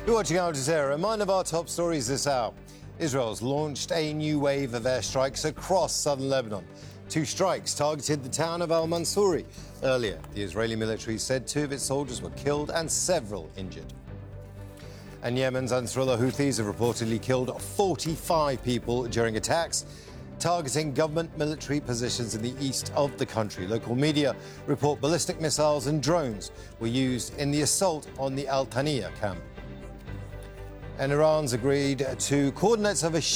You're watching Al Jazeera. A mind of our top stories this hour. Israel's launched a new wave of airstrikes across southern Lebanon. 2 strikes targeted the town of al-Mansouri. Earlier, the Israeli military said 2 of its soldiers were killed and several injured. And Yemen's Ansarullah Houthis have reportedly killed 45 people during attacks targeting government military positions in the east of the country. Local media report ballistic missiles and drones were used in the assault on the Al Thaniya camp. And Iran's agreed to coordinates of a